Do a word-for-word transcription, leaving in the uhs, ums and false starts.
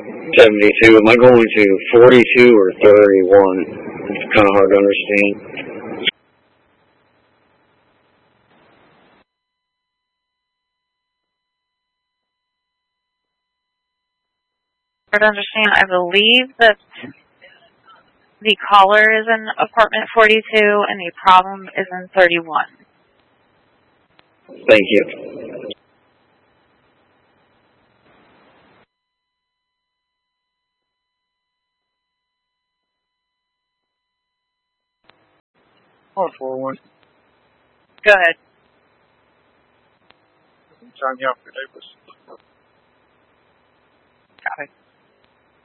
seventy-two. Am I going to forty-two or thirty-one? It's kind of hard to understand. To understand, I believe that the caller is in apartment forty-two and the problem is in thirty-one. Thank you. Oh, four one. Go ahead. Tanya for Davis. Copy.